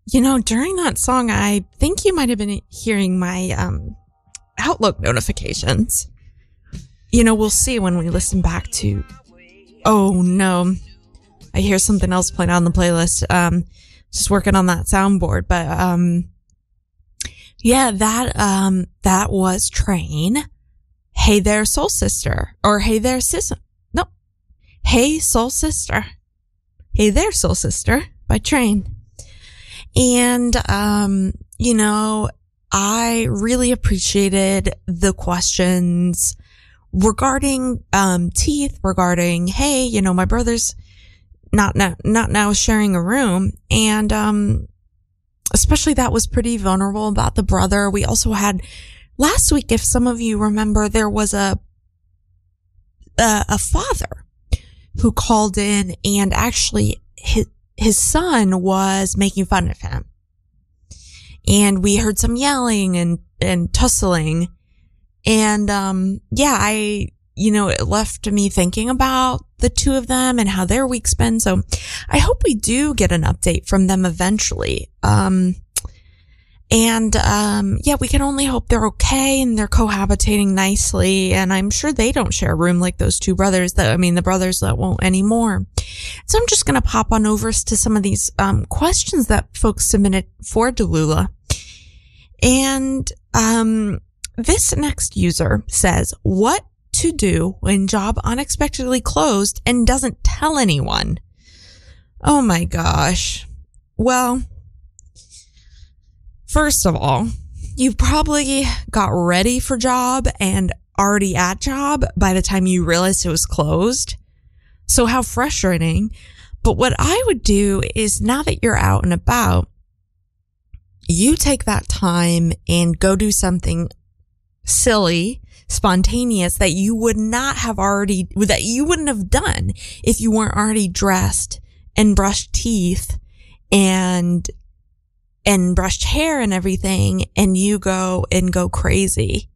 During that song, I think you might have been hearing my Outlook notifications. We'll see when we listen back to... Oh, no. I hear something else playing on the playlist. Just working on that soundboard. But, that was Train. Hey There, Soul Sister. Or Hey There, Sister. No. Hey, Soul Sister. Hey There, Soul Sister by Train. And, I really appreciated the questions regarding teeth, regarding, hey, my brother's not now sharing a room. And especially that was pretty vulnerable about the brother. We also had last week, if some of you remember, there was a father who called in, and actually his son was making fun of him. And we heard some yelling and tussling. And, it left me thinking about the two of them and how their week's been. So I hope we do get an update from them eventually. We can only hope they're okay and they're cohabitating nicely. And I'm sure they don't share a room like those two brothers the brothers that won't anymore. So I'm just going to pop on over to some of these, questions that folks submitted for Delula. And, this next user says, what to do when job unexpectedly closed and doesn't tell anyone? Oh my gosh. Well, first of all, you probably got ready for job and already at job by the time you realized it was closed. So how frustrating. But what I would do is, now that you're out and about, you take that time and go do something silly, spontaneous that you wouldn't have done if you weren't already dressed and brushed teeth and brushed hair and everything, and you go crazy.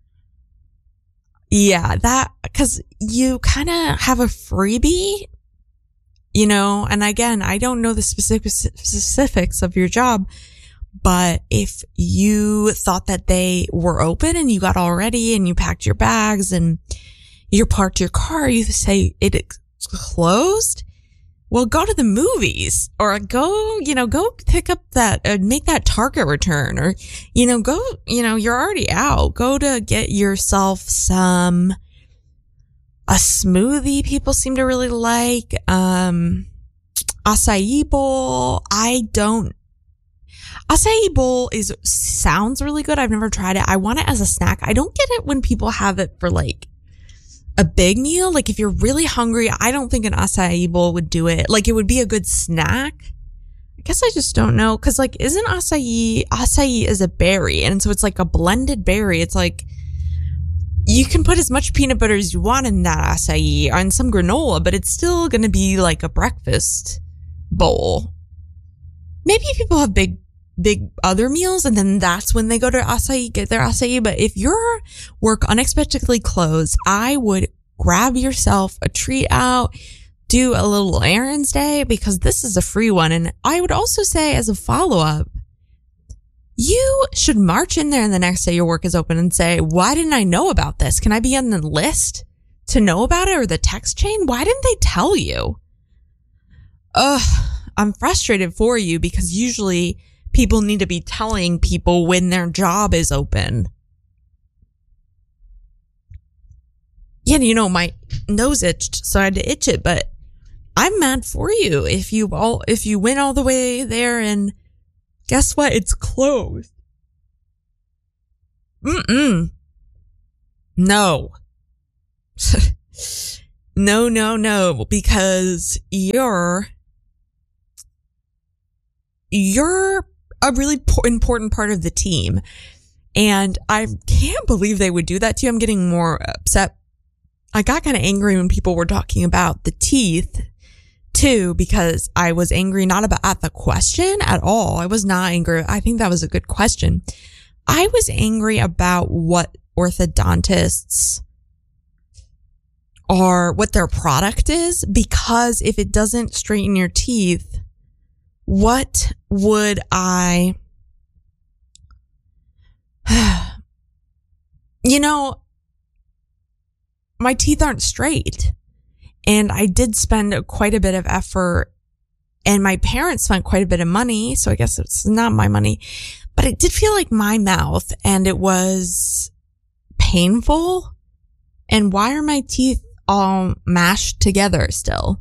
Yeah, because you kind of have a freebie, and again, I don't know the specifics of your job, but if you thought that they were open and you got all ready and you packed your bags and you parked your car, you say it's closed. Well, go to the movies, or go pick up make that Target return, or, you're already out. Go to get yourself a smoothie people seem to really like, acai bowl. Acai bowl sounds really good. I've never tried it. I want it as a snack. I don't get it when people have it for like a big meal. Like if you're really hungry, I don't think an acai bowl would do it. Like it would be a good snack. I guess I just don't know. Cause like, isn't acai is a berry, and so it's like a blended berry. It's like, you can put as much peanut butter as you want in that acai and some granola, but it's still going to be like a breakfast bowl. Maybe people have big other meals, and then that's when they go to get their acai. But if your work unexpectedly closed, I would grab yourself a treat out, do a little errands day, because this is a free one. And I would also say, as a follow-up, you should march in there and the next day your work is open and say, why didn't I know about this? Can I be on the list to know about it, or the text chain? Why didn't they tell you? I'm frustrated for you, because usually people need to be telling people when their job is open. Yeah, my nose itched, so I had to itch it, but I'm mad for you if you went all the way there and guess what? It's closed. No. No, because you're a really important part of the team. And I can't believe they would do that to you. I'm getting more upset. I got kind of angry when people were talking about the teeth too, because I was angry not at the question at all. I was not angry. I think that was a good question. I was angry about what orthodontists are, what their product is, because if it doesn't straighten your teeth, What would I, my teeth aren't straight, and I did spend quite a bit of effort, and my parents spent quite a bit of money. So I guess it's not my money, but it did feel like my mouth, and it was painful. And why are my teeth all mashed together still?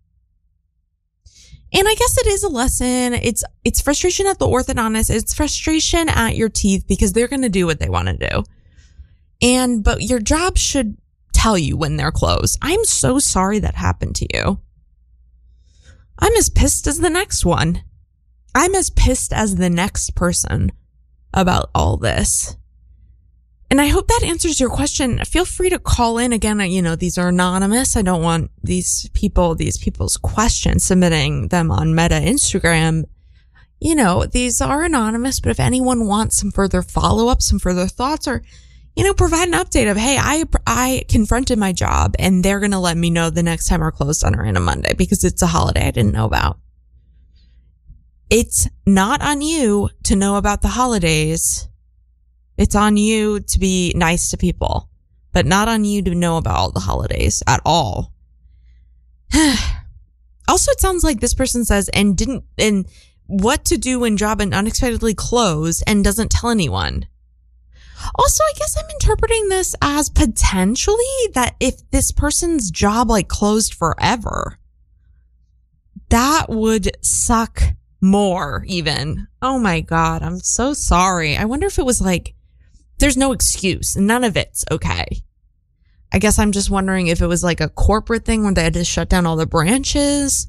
And I guess it is a lesson. It's frustration at the orthodontist. It's frustration at your teeth because they're going to do what they want to do. But your job should tell you when they're closed. I'm so sorry that happened to you. I'm as pissed as the next one. I'm as pissed as the next person about all this. And I hope that answers your question. Feel free to call in again. These are anonymous. I don't want these people's questions, submitting them on Meta Instagram. These are anonymous, but if anyone wants some further follow-up, some further thoughts, or, provide an update of, hey, I confronted my job and they're going to let me know the next time our closed on a Monday because it's a holiday I didn't know about. It's not on you to know about the holidays. It's on you to be nice to people, but not on you to know about all the holidays at all. Also, it sounds like this person says, and what to do when job unexpectedly closed and doesn't tell anyone. Also, I guess I'm interpreting this as potentially that if this person's job closed forever, that would suck more even. Oh my God, I'm so sorry. I wonder if it was there's no excuse. None of it's okay. I guess I'm just wondering if it was a corporate thing where they had to shut down all the branches.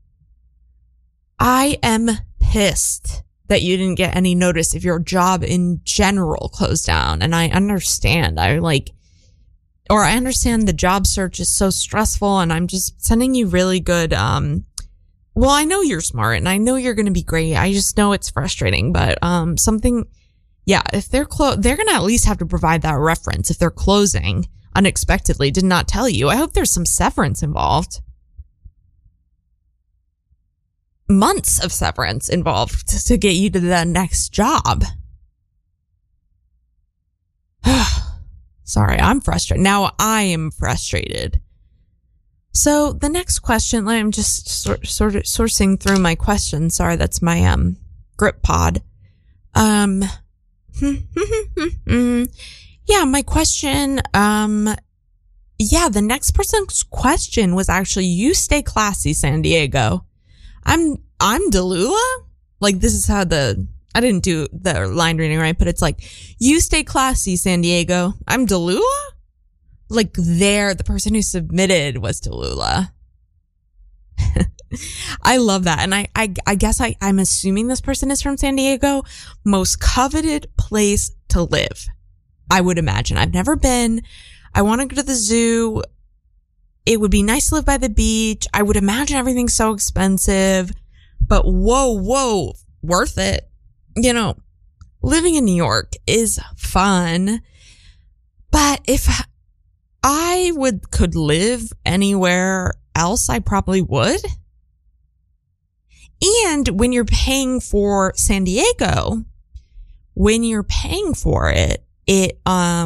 I am pissed that you didn't get any notice if your job in general closed down. And I understand. I understand the job search is so stressful, and I'm just sending you really good, well, I know you're smart and I know you're going to be great. I just know it's frustrating, but, if they're they're going to at least have to provide that reference if they're closing unexpectedly, did not tell you. I hope there's some severance involved. Months of severance involved to get you to the next job. Sorry, I'm frustrated. Now I am frustrated. So the next question, I'm just sort of sourcing through my questions. Sorry, that's my grip pod. Yeah, my question, the next person's question was actually, you stay classy, San Diego. I'm Delula? This is how I didn't do the line reading right, but it's you stay classy, San Diego. I'm Delula? The person who submitted was Delula. I love that. And I guess I'm assuming this person is from San Diego. Most coveted place to live, I would imagine. I've never been. I want to go to the zoo. It would be nice to live by the beach. I would imagine everything's so expensive, but whoa, worth it. Living in New York is fun, but if I could live anywhere else, I probably would. And when you're paying for San Diego, when you're paying for it, it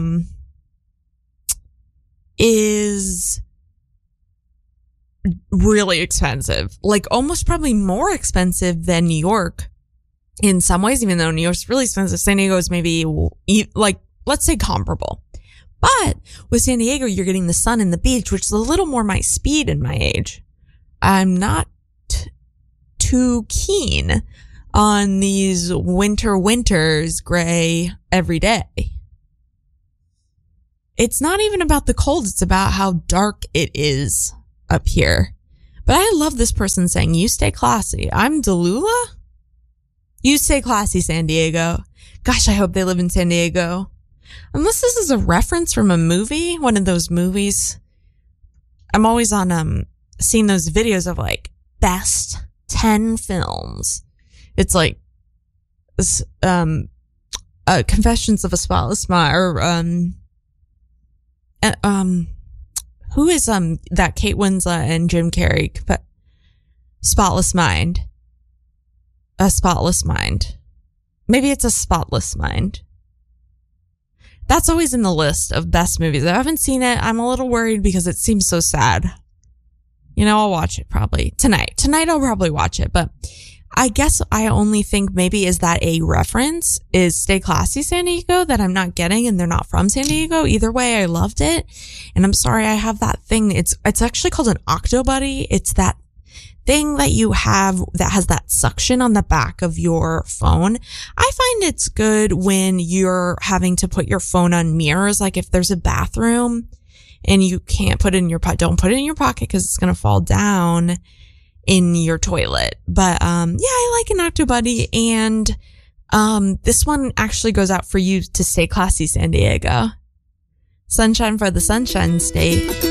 is really expensive. Almost probably more expensive than New York in some ways, even though New York's really expensive. San Diego is maybe let's say comparable. But with San Diego, you're getting the sun and the beach, which is a little more my speed and my age. I'm not too keen on these winters gray every day. It's not even about the cold. It's about how dark it is up here. But I love this person saying, you stay classy. I'm Delula? You stay classy, San Diego. Gosh, I hope they live in San Diego. Unless this is a reference from a movie, one of those movies. I'm always on, seeing those videos of best 10 films. It's Confessions of a Spotless Mind, or, who is, that Kate Winslet and Jim Carrey, Spotless Mind. A Spotless Mind. Maybe it's A Spotless Mind. That's always in the list of best movies. I haven't seen it. I'm a little worried because it seems so sad. You know, I'll watch it probably tonight. Tonight I'll probably watch it, but I guess I only think maybe is that a reference is Stay Classy San Diego that I'm not getting, and they're not from San Diego. Either way, I loved it. And I'm sorry, I have that thing. It's actually called an Octobuddy. It's that thing that you have that has that suction on the back of your phone. I find it's good when you're having to put your phone on mirrors. Like if there's a bathroom and you can't put it in your pocket, don't put it in your pocket because it's going to fall down in your toilet. But, I like an Octobuddy, and, this one actually goes out for you to Stay Classy San Diego. Sunshine for the Sunshine State.